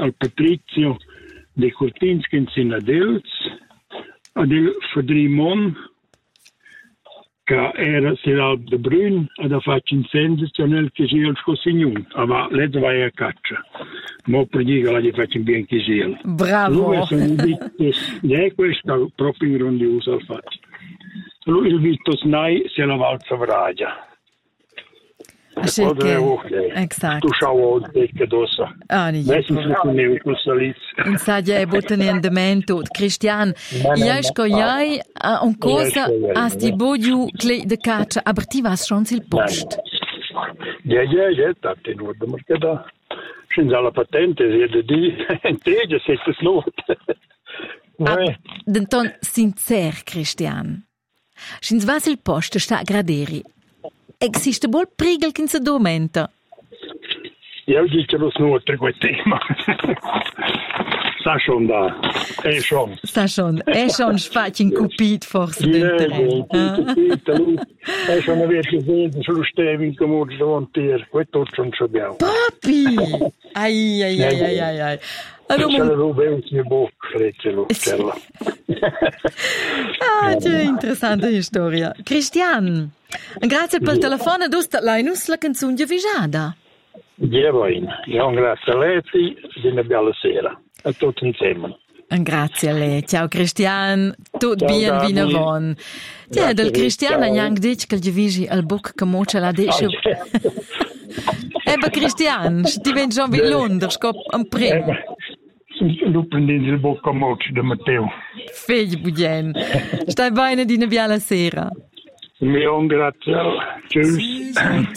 al Patrizio de Curtins che in adels, ad il Fadrimon, che era Siralb de Brün, ad ha fatto in sensazionel chisil scossignun, ma lei vai a caccia. Mo per dire che gli faccio bien chisil. Bravo! Questo proprio in grandioso al fatto. Lui il Vitos Nai se la valza vragia. Exact. Tu schau che dosa. In sadia e botenendamento. Cristian, io scogliai un cosa a sti bogiu cle de caccia, aber ti vas schon sil post. Ja, tate nur da marcada. Sin alla patente, siete di, integia, siete snot. Denton sincer, Cristian. Sin vas sil post sta graderi. Existe bol prigel che si domenta. Io dico lo snuotri quel tema. Sta schon da. È schon sfacin cupid forse del terreno. È schon aver gesehen, sullo stevi come un davantiere. Questo non ci abbiamo. Papi! Ai. Allora, c'è la roba in bocca, freccelo. Che interessante storia. Cristian, grazie per il telefono e dosta l'ainus la canzone di Visada. Ja, grazie a lei e una bella sera. A tutti insieme. Grazie a lei. Ciao Cristian, tutto bien vinavon. Ja, del Cristian ha anche detto che gli visi al bocca che moce la desce. Ebbe Cristian, ti vendi già in Londra, scop un primo. Lu prendete il bocca moce da Matteo. Fegli budien. Stai bene di una bella sera. Grazie. Tschüss.